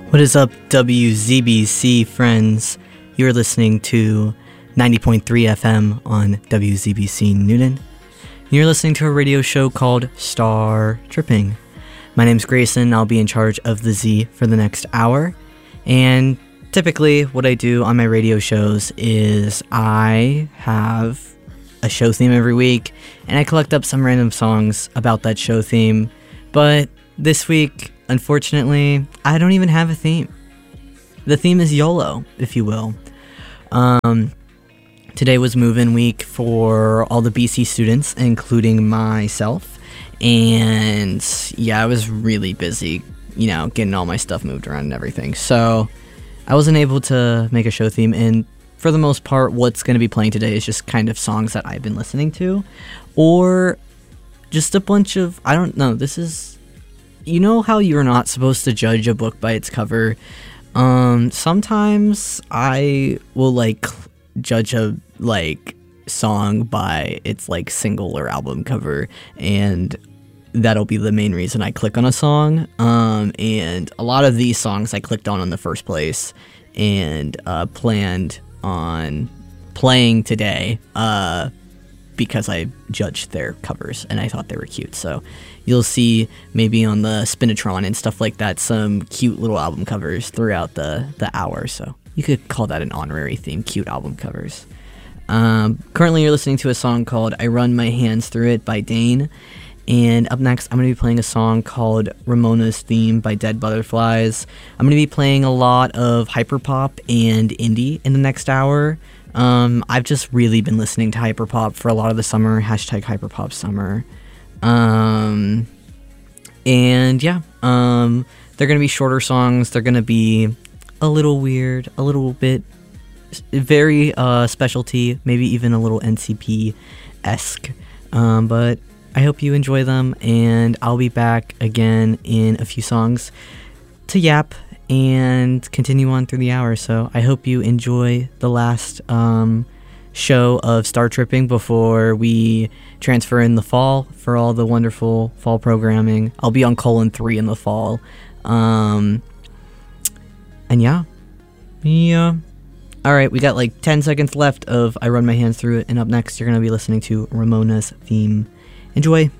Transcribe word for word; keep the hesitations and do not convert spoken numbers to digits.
What is up, W Z B C friends? You're listening to ninety point three F M on W Z B C Newton. You're listening to a radio show called Star Tripping. My name's Grayson. I'll be in charge of the Z for the next hour. And typically what I do on my radio shows is I have a show theme every week, and I collect up some random songs about that show theme. But this week, unfortunately, I don't even have a theme. The theme is YOLO, if you will. Um, today was move-in week for all the B C students, including myself. And yeah, I was really busy, you know, getting all my stuff moved around and everything. So I wasn't able to make a show theme. And for the most part, what's going to be playing today is just kind of songs that I've been listening to. Or just a bunch of, I don't know, this is... You know how you're not supposed to judge a book by its cover? Um, sometimes I will, like, judge a, like, song by its, like, single or album cover, and that'll be the main reason I click on a song. Um, and a lot of these songs I clicked on in the first place and uh, planned on playing today, uh, because I judged their covers and I thought they were cute. So you'll see maybe on the Spinatron and stuff like that some cute little album covers throughout the, the hour. So you could call that an honorary theme, cute album covers. Um, currently you're listening to a song called I Run My Hands Through It by Dane. And up next I'm going to be playing a song called Ramona's Theme by Dead Butterflies. I'm going to be playing a lot of hyperpop and indie in the next hour. Um, I've just really been listening to hyperpop for a lot of the summer, hashtag hyperpop summer. Um, and yeah, um, they're going to be shorter songs. They're going to be a little weird, a little bit very, uh, specialty, maybe even a little N C P-esque. Um, but I hope you enjoy them, and I'll be back again in a few songs to yap and continue on through the hour. So I hope you enjoy the last um, show of Star Tripping before we transfer in the fall for all the wonderful fall programming. I'll be on colon three in the fall. Um, and yeah. Yeah. All right, we got like ten seconds left of I Run My Hands Through It, and up next you're going to be listening to Ramona's Theme. Enjoy.